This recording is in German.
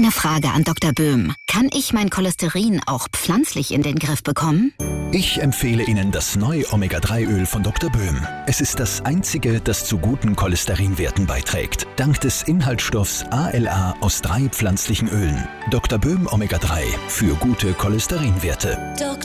Eine Frage an Dr. Böhm. Kann ich mein Cholesterin auch pflanzlich in den Griff bekommen? Ich empfehle Ihnen das neue Omega-3-Öl von Dr. Böhm. Es ist das einzige, das zu guten Cholesterinwerten beiträgt. Dank des Inhaltsstoffs ALA aus 3 pflanzlichen Ölen. Dr. Böhm Omega-3 für gute Cholesterinwerte.